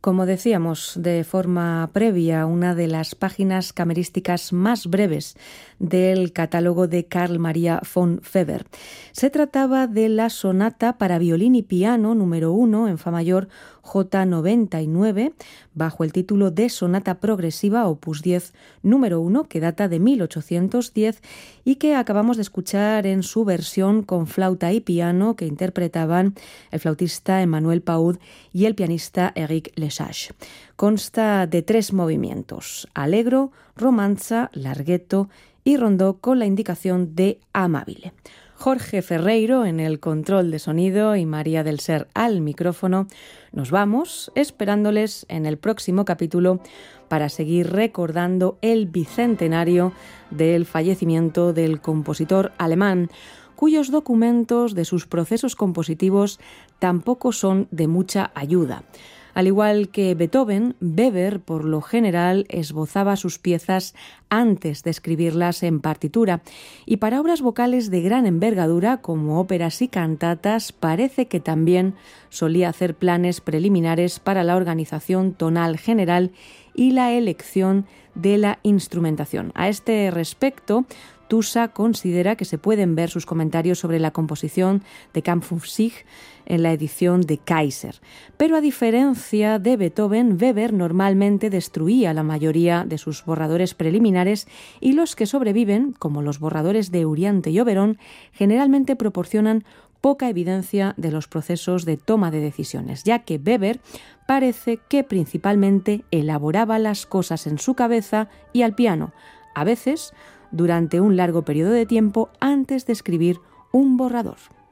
Como decíamos de forma previa, una de las páginas camerísticas más breves del catálogo de Carl Maria von Weber. Se trataba de la sonata para violín y piano número 1 en fa mayor J99, bajo el título de Sonata Progresiva opus 10 número 1, que data de 1810 y que acabamos de escuchar en su versión con flauta y piano que interpretaban el flautista Emmanuel Paud y el pianista Eric Lesage. Consta de 3 movimientos: allegro, romanza, larghetto y rondó, con la indicación de amabile. Jorge Ferreiro en el control de sonido y María del Ser al micrófono. Nos vamos esperándoles en el próximo capítulo para seguir recordando el bicentenario del fallecimiento del compositor alemán, cuyos documentos de sus procesos compositivos tampoco son de mucha ayuda. Al igual que Beethoven, Weber, por lo general, esbozaba sus piezas antes de escribirlas en partitura, y para obras vocales de gran envergadura, como óperas y cantatas, parece que también solía hacer planes preliminares para la organización tonal general y la elección de la instrumentación. A este respecto, Tusa considera que se pueden ver sus comentarios sobre la composición de Kampf für sich en la edición de Kaiser. Pero a diferencia de Beethoven, Weber normalmente destruía la mayoría de sus borradores preliminares, y los que sobreviven, como los borradores de Uriante y Oberon, generalmente proporcionan poca evidencia de los procesos de toma de decisiones, ya que Weber parece que principalmente elaboraba las cosas en su cabeza y al piano, a veces durante un largo periodo de tiempo antes de escribir un borrador.